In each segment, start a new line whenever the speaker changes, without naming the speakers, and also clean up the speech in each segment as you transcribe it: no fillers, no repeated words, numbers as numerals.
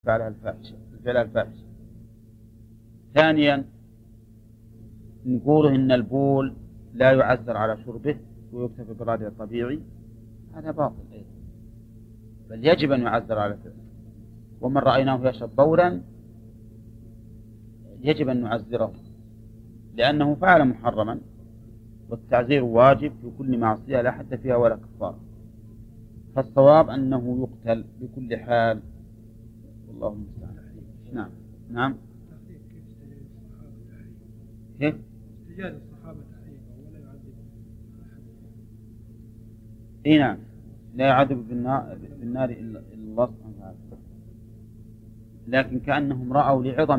فعلها الفاحشة الفعل الفاحش. ثانيا نقول إن البول لا يعذر على شربه ويكتفي بالرادع الطبيعي، هذا باطل أيضا، بل يجب أن يعذر على فعله. ومن رأيناه يشرب بولا يجب أن نعذره لأنه فعل محرما، والتعذير واجب في كل معصية لا حد فيها ولا كفار. فالصواب أنه يقتل بكل حال، والله المستعان. نعم نعم. كيف؟
استجاز الصحابة تحريمه ولا يعذب أحد.
اي نعم، لا يعذب بالنار إلا الله سبحانه وتعالى، لكن كأنهم رأوا لعظم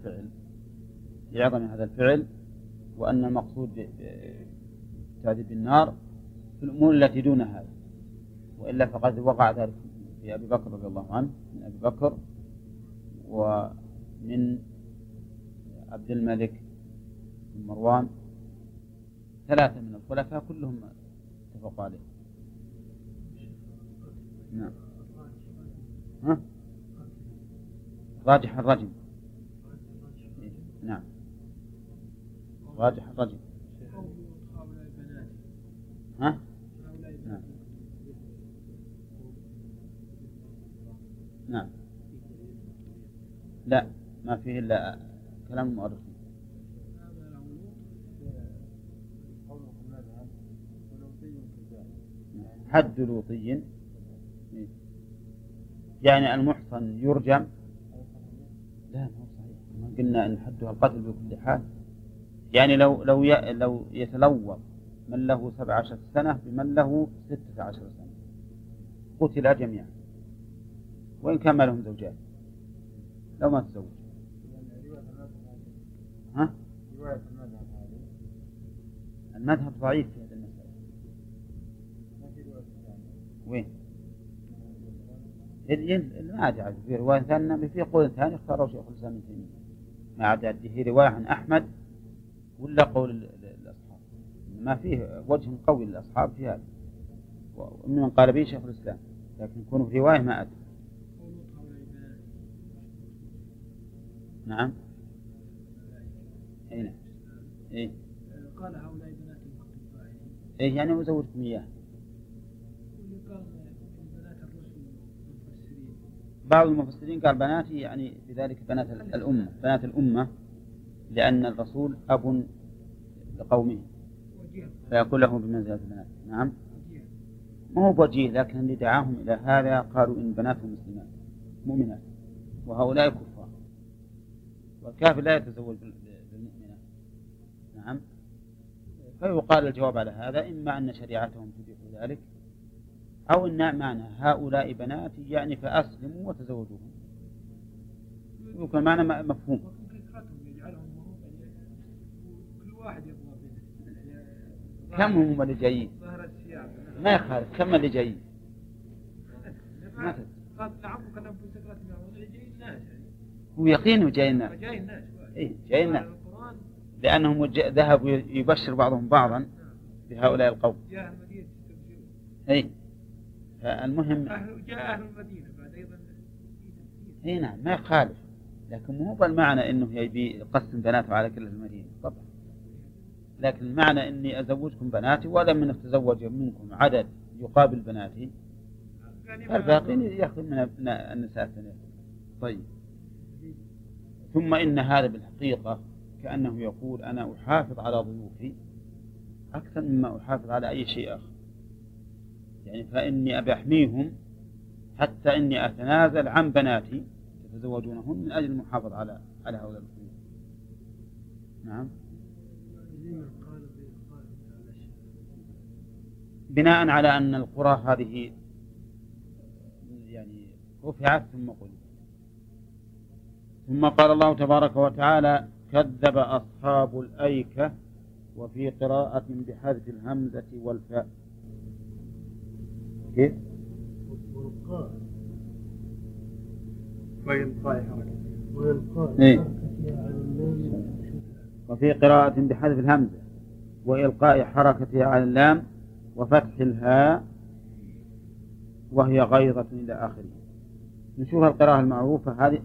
هذا الفعل وأن المقصود تعذيب بالنار في الأمور التي دون هذا، وإلا فقد وقع ذلك في أبي بكر رضي الله عنه، من أبي بكر ومن عبد الملك بن مروان، ثلاثة من الخلفاء كلهم اتفقوا عليه. نعم. ها؟ راجح الرجم. نعم راجح الرجم. ها؟ نعم. نعم لا، ما فيه إلا كلام المؤرخين. حد لوطي يعني المحصن يرجم، لا ما هو صحيح، ما قلنا أن حدها القتل بكل حال. يعني لو يتلوط من له 17 سنة بمن له 16 سنة قتل جميعا، وإن كان ما لهم زوجات لو ما تزوج. ها؟ المذهب ضعيف في هذا المسألة. وين؟ ما عاد في رواية ثانية، في قول ثاني اختاره شيخ الإسلام ابن تيمية، ما عاد في رواية عن أحمد ولا قول الأصحاب، ما فيه وجه قوي للأصحاب في هذا، ومن قال به شيخ الإسلام، لكن يكون في رواية ما أدري. نعم. أي نعم. إيه.
قال هؤلاء بنات المقتول.
إيه يعني وزوجكم إياه. بعض المفسرين قال بناتي يعني بذلك بنات الأمة لأن الرسول أب لقومه فيقول له بمنزلة بنات. نعم. ما هو بوجيه، لكن اللي دعاهم إلى هذا قالوا إن بناتهم مسلمات مؤمنات وهؤلاء كفار، والكافر لا يتزوج بالمؤمنات. نعم. فيقال الجواب على هذا إما أن شريعتهم تبيح ذلك، أو أن معنى هؤلاء بناتي يعني فأسلموا وتزوجوهم، يمكن معنى مفهوم. كم هم اللي جايين؟ ما يخالف، كم اللي جايين؟ هو يقين جاي الناس. إيه جاي الناس، لأنهم ذهبوا يبشر بعضهم بعضا بهؤلاء القوم. إيه المهم
جاء أهل المدينة بعد أيضا.
إيه نعم ما يخالف، لكن مو بالمعنى إنه يبي يقسم بناته على كل المدينة طبعا، لكن المعنى إني أزوجكم بناتي ولم من تزوج منكم عدد يقابل بناتي فالباقين يأخذ من النساء الثانية. طيب، ثم إن هذا بالحقيقة كأنه يقول أنا أحافظ على ضيوفي أكثر مما أحافظ على أي شيء آخر، يعني فإني أبي أحميهم حتى إني أتنازل عن بناتي يتزوجونهن من أجل المحافظة على هؤلاء الضيوف. نعم. بناء على أن القرى هذه يعني رفعت ثم قلت. ثم قال الله تبارك وتعالى كذب أصحاب الأيكة، وفي قراءة بحذف الهمزة والفاء. كيف؟ وفي قراءة بحذف الهمزة وإلقاء حركتها على اللام وفتح الهاء وهي غيظة إلى آخره. نشوف القراءة المعروفة هذه